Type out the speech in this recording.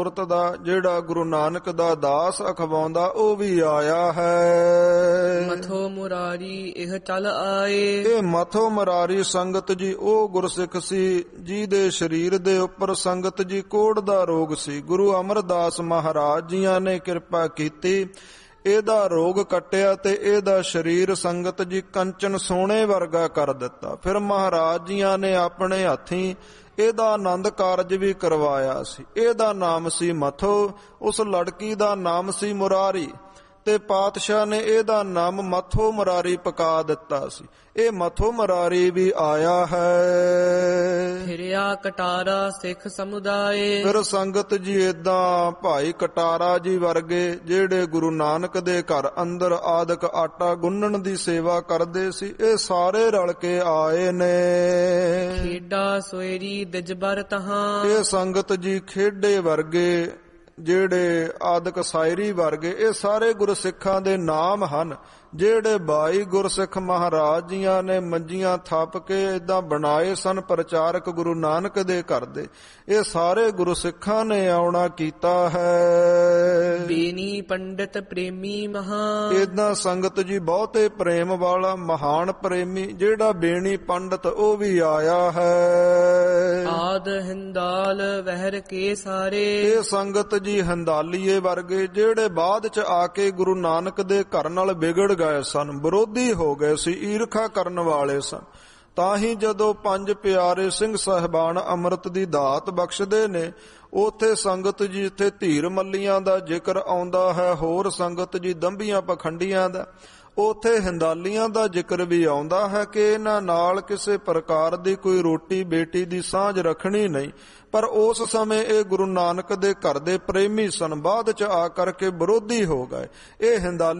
ਸੁਰਤ ਦਾ ਜਿਹੜਾ ਗੁਰੂ ਨਾਨਕ ਦਾ ਦਾਸ ਅਖਵਾਉਂਦਾ ਉਹ ਵੀ ਆਇਆ ਹੈ। ਮਥੋ ਮੁਰਾਰੀ ਇਹ ਚਲ ਆਏ। ਇਹ ਮਥੋ ਮੁਰਾਰੀ ਸੰਗਤ ਜੀ ਉਹ ਗੁਰਸਿੱਖ ਸੀ ਜਿਹਦੇ ਸਰੀਰ ਦੇ ਉੱਪਰ ਸੰਗਤ ਜੀ ਕੋੜ ਦਾ ਰੋਗ ਸੀ। ਗੁਰੂ ਅਮਰਦਾਸ ਮਹਾਰਾਜ ਜੀਆਂ ਨੇ ਕਿਰਪਾ ਕੀਤੀ, ਇਹਦਾ ਰੋਗ ਕੱਟਿਆ ਤੇ ਇਹਦਾ ਸਰੀਰ ਸੰਗਤ ਜੀ ਕੰਚਨ ਸੋਨੇ ਵਰਗਾ ਕਰ ਦਿੱਤਾ। ਫਿਰ ਮਹਾਰਾਜ ਜੀਆਂ ਨੇ ਆਪਣੇ ਹੱਥੀਂ ਇਹਦਾ ਆਨੰਦ ਕਾਰਜ ਵੀ ਕਰਵਾਇਆ ਸੀ। ਇਹਦਾ ਨਾਮ ਸੀ ਮਥੋ, ਉਸ ਲੜਕੀ ਦਾ ਨਾਮ ਸੀ ਮੁਰਾਰੀ, ਤੇ ਪਾਤਸ਼ਾਹ ਨੇ ਇਹਦਾ ਨਾਮ ਮਥੋ ਮੁਰਾਰੀ ਪਕਾ ਦਿੱਤਾ ਸੀ। ਇਹ ਮਥੋ ਮੁਰਾਰੀ ਵੀ ਆਇਆ ਹੈ। ਫਿਰਿਆ ਕਟਾਰਾ ਸਿੱਖ ਸਮੁਦਾਏ। ਫਿਰ ਸੰਗਤ ਜੀ ਏਦਾਂ ਭਾਈ ਕਟਾਰਾ ਜੀ ਵਰਗੇ ਜਿਹੜੇ ਗੁਰੂ ਨਾਨਕ ਦੇ ਘਰ ਅੰਦਰ ਆਦਿਕ ਆਟਾ ਗੁੰਨਣ ਦੀ ਸੇਵਾ ਕਰਦੇ ਸੀ, ਇਹ ਸਾਰੇ ਰਲ ਕੇ ਆਏ ਨੇ। ਖੇਡਾ ਸੋਇਰੀ ਦਿਜਬਰ ਤਹਾਂ। ਇਹ ਸੰਗਤ ਜੀ ਖੇਡੇ ਵਰਗੇ ਜਿਹੜੇ ਆਦਿਕ ਸਾਇਰੀ ਵਰਗੇ ਇਹ ਸਾਰੇ ਗੁਰਸਿੱਖਾਂ ਦੇ ਨਾਮ ਹਨ, ਜਿਹੜੇ 22 ਗੁਰਸਿੱਖ ਮਹਾਰਾਜ ਜੀਆਂ ਨੇ ਮੰਜੀਆਂ ਥੱਪ ਕੇ ਏਦਾਂ ਬਣਾਏ ਸਨ ਪ੍ਰਚਾਰਕ ਗੁਰੂ ਨਾਨਕ ਦੇ ਘਰ ਦੇ। ਇਹ ਸਾਰੇ ਗੁਰਸਿੱਖਾਂ ਨੇ ਆਉਣਾ ਕੀਤਾ ਹੈ। ਬੇਨੀ ਪੰਡਿਤ ਪ੍ਰੇਮੀ ਮਹਾ। ਏਦਾਂ ਸੰਗਤ ਜੀ ਬਹੁਤੇ ਪ੍ਰੇਮ ਵਾਲਾ ਮਹਾਨ ਪ੍ਰੇਮੀ ਜਿਹੜਾ ਬੇਣੀ ਪੰਡਿਤ ਉਹ ਵੀ ਆਇਆ ਹੈ। ਆਦ ਹਿੰਦਾਲ ਵਹਿਰ ਕੇ ਸਾਰੇ। ਇਹ ਸੰਗਤ ਜੀ ਹੰਦਾਲੀਏ ਵਰਗੇ ਜਿਹੜੇ ਬਾਅਦ ਚ ਆ ਕੇ ਗੁਰੂ ਨਾਨਕ ਦੇ ਘਰ ਨਾਲ ਵਿਗੜ ਗਏ ਸਨ, ਵਿਰੋਧੀ ਹੋ ਗਏ ਸੀ, ਈਰਖਾ ਕਰਨ ਵਾਲੇ ਸਨ। ਤਾਂ ਹੀ ਜਦੋਂ 5 ਪਿਆਰੇ ਸਿੰਘ ਸਾਹਿਬਾਨ ਅੰਮ੍ਰਿਤ ਦੀ ਦਾਤ ਬਖਸ਼ਦੇ ਨੇ, ਉਥੇ ਸੰਗਤ ਜੀ ਇੱਥੇ ਧੀਰ ਮੱਲੀਆਂ ਦਾ ਜ਼ਿਕਰ ਆਉਂਦਾ ਹੈ, ਹੋਰ ਸੰਗਤ ਜੀ ਦੰਭੀਆਂ ਪਖੰਡੀਆਂ ਦਾ, ਉਥੇ ਹਿੰਦਾਲੀਆਂ ਦਾ ਜ਼ਿਕਰ ਵੀ ਆਉਂਦਾ ਹੈ ਕਿ ਇਹਨਾਂ ਨਾਲ ਕਿਸੇ ਪ੍ਰਕਾਰ ਦੀ ਕੋਈ ਰੋਟੀ ਬੇਟੀ ਦੀ ਸਾਂਝ ਰੱਖਣੀ ਨਹੀਂ। ਪਰ ਉਸ ਸਮੇਂ ਇਹ ਗੁਰੂ ਨਾਨਕ ਦੇ ਘਰ ਦੇ ਪ੍ਰੇਮੀ ਸਨ, ਬਾਅਦ ਚ ਆ ਕਰਕੇ ਵਿਰੋਧੀ ਹੋ ਗਏ। ਇਹ ਹਿੰਦਾਲੀ